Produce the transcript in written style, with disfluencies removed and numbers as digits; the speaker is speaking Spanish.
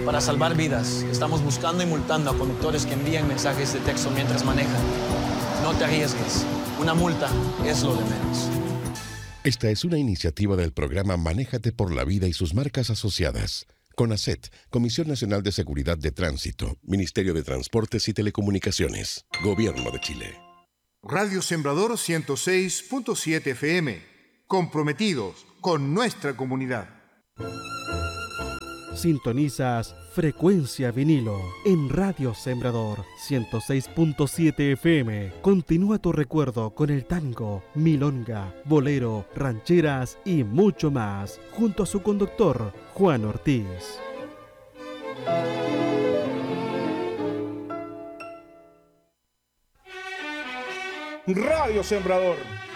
Para salvar vidas, estamos buscando y multando a conductores que envían mensajes de texto mientras manejan. No te arriesgues. Una multa es lo de menos. Esta es una iniciativa del programa Manéjate por la Vida y sus marcas asociadas. CONACET, Comisión Nacional de Seguridad de Tránsito, Ministerio de Transportes y Telecomunicaciones, Gobierno de Chile. Radio Sembrador 106.7 FM, comprometidos con nuestra comunidad. Sintonizas Frecuencia Vinilo en Radio Sembrador 106.7 FM. Continúa tu recuerdo con el tango, milonga, bolero, rancheras y mucho más, junto a su conductor, Juan Ortiz. Radio Sembrador